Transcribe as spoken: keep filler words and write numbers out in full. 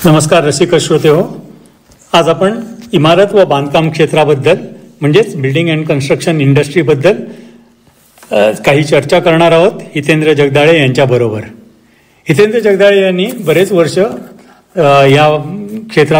नमस्कार रसिक श्रोते हो. आज आपण इमारत व बांधकाम क्षेत्राबद्दल म्हणजेच बिल्डिंग अँड कन्स्ट्रक्शन इंडस्ट्रीबद्दल काही चर्चा करणार आहोत हितेंद्र जगदाळे यांच्याबरोबर. हितेंद्र जगदाळे यांनी बरेच वर्ष या क्षेत्रात